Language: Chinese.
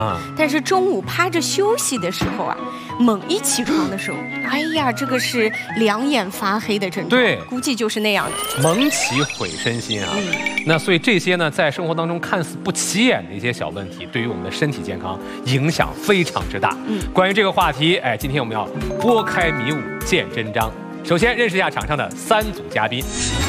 但是中午趴着休息的时候啊，猛一起床的时候，哎呀，这个是两眼发黑的症状。 对， 估计就是那样的。 猛起毁身心啊。那所以这些呢，在生活当中看似不起眼的一些小问题，对于我们的身体健康影响非常之大。关于这个话题，今天我们要拨开迷雾见真章。首先认识一下场上的3组嘉宾。